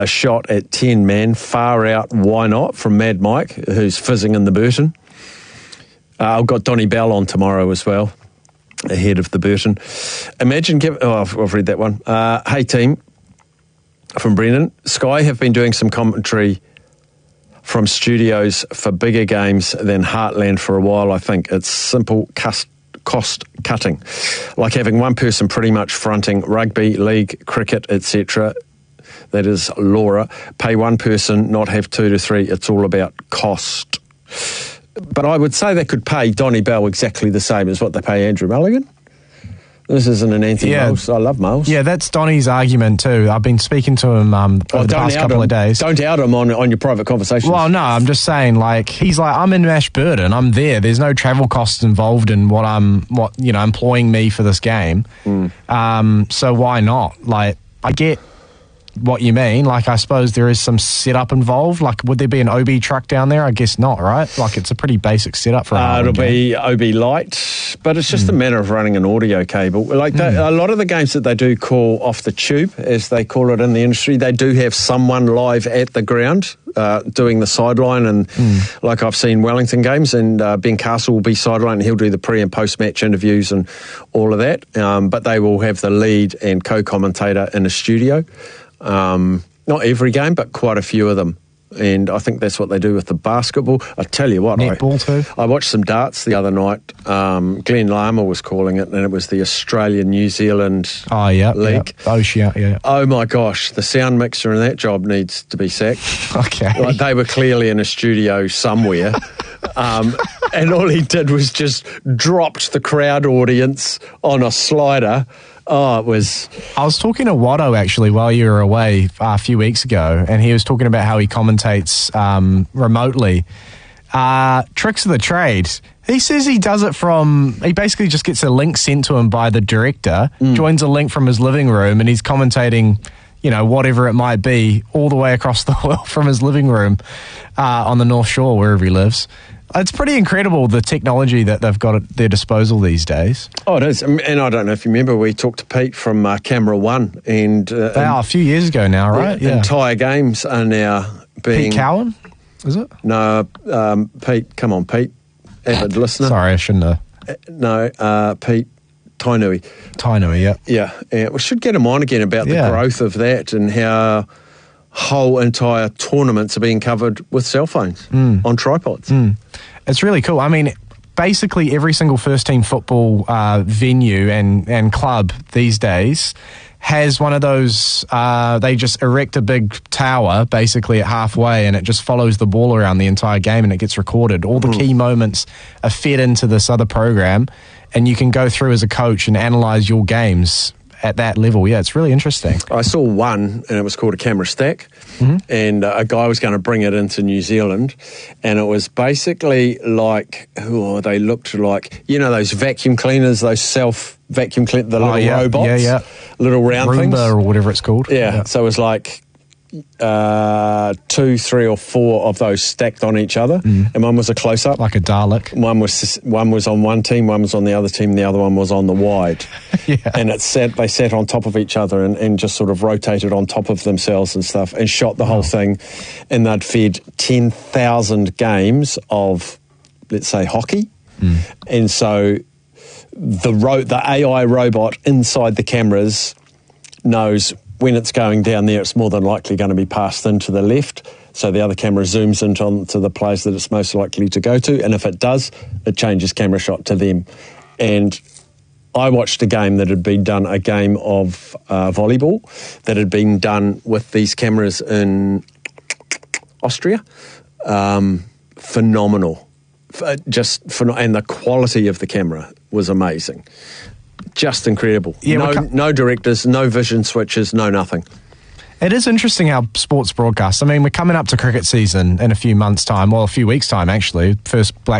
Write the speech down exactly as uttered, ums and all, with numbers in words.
a shot at ten man, far out, why not, from Mad Mike, who's fizzing in the Burton. Uh, I've got Donny Bell on tomorrow as well, ahead of the Burton. Imagine, give, oh, I've, I've read that one. Uh, hey team, from Brennan, Sky have been doing some commentary from studios for bigger games than Heartland for a while. I think it's simple cost, cost cutting, like having one person pretty much fronting rugby, league, cricket, et cetera. That is Laura. Pay one person, not have two to three. It's all about cost. But I would say they could pay Donny Bell exactly the same as what they pay Andrew Mulligan. This isn't an anti-Moles. Yeah. I love Moles. Yeah, that's Donny's argument too. I've been speaking to him um, over oh, the past couple him. of days. Don't out him on, on your private conversations. Well, no, I'm just saying, like, he's like, I'm in Ashburton. I'm there. There's no travel costs involved in what I'm, what you know, employing me for this game. Mm. Um, so why not? Like, I get what you mean. Like, I suppose there is some setup involved. Like, would there be an O B truck down there? I guess not, right? Like, it's a pretty basic setup for uh, a it'll game. be O B light, but it's just mm. a matter of running an audio cable. Like, they, mm. a lot of the games that they do call off the tube, as they call it in the industry, they do have someone live at the ground uh, doing the sideline. And mm. like I've seen Wellington games, and uh, Ben Castle will be sideline, and he'll do the pre and post match interviews and all of that. Um, but they will have the lead and co-commentator in a studio. Um, Not every game, but quite a few of them. And I think that's what they do with the basketball. I tell you what, netball I, too. I watched some darts the other night. Um, Glenn Lama was calling it, and it was the Australia-New Zealand oh, yeah, League. Yeah. Oceania, yeah. Oh, my gosh. The sound mixer in that job needs to be sacked. Okay. Like, they were clearly in a studio somewhere. um, and all he did was just dropped the crowd audience on a slider. Oh, it was... I was talking to Watto, actually, while you were away uh, a few weeks ago, and he was talking about how he commentates um, remotely. Uh, tricks of the trade. He says he does it from... He basically just gets a link sent to him by the director, mm. joins a link from his living room, and he's commentating, you know, whatever it might be, all the way across the world from his living room uh, on the North Shore, wherever he lives. It's pretty incredible, the technology that they've got at their disposal these days. Oh, it is. And I don't know if you remember, we talked to Pete from uh, Camera One. and uh, They are a few years ago now, right? The yeah. entire games are now being... Pete Cowan, is it? No, um, Pete, come on, Pete. Avid listener. Sorry, I shouldn't have. Uh, no, uh, Pete Tainui. Tainui, yeah. Yeah, yeah. We should get him on again about the yeah. growth of that and how whole entire tournaments are being covered with cell phones mm. on tripods. Mm. It's really cool. I mean, basically every single first-team football uh, venue and, and club these days has one of those, uh, they just erect a big tower basically at halfway, and it just follows the ball around the entire game, and it gets recorded. All the mm. key moments are fed into this other program, and you can go through as a coach and analyse your games at that level. Yeah, it's really interesting. I saw one, and it was called a camera stack, mm-hmm. and uh, a guy was going to bring it into New Zealand, and it was basically like, oh, they looked like, you know, those vacuum cleaners, those self vacuum clean, the little oh, yeah, robots, yeah, yeah. little round Roomba things, or whatever it's called. Yeah, yeah. So it was like uh, two, three, or four of those stacked on each other, mm. and one was a close up, like a Dalek. One was one was on one team, one was on the other team, and the other one was on the wide. yeah. And it sat, they sat on top of each other and, and just sort of rotated on top of themselves and stuff, and shot the wow. whole thing. And they'd fed ten thousand games of, let's say, hockey, mm. and so the ro- the A I robot inside the cameras knows when it's going down there, it's more than likely going to be passed into the left. So the other camera zooms into onto the place that it's most likely to go to. And if it does, it changes camera shot to them. And I watched a game that had been done, a game of uh, volleyball that had been done with these cameras in Austria. Um, phenomenal. Just phen- And the quality of the camera was amazing. Just incredible. Yeah, no, com- no directors, no vision switches, no nothing. It is interesting how sports broadcasts. I mean, we're coming up to cricket season in a few months' time, well, a few weeks' time, actually. First Black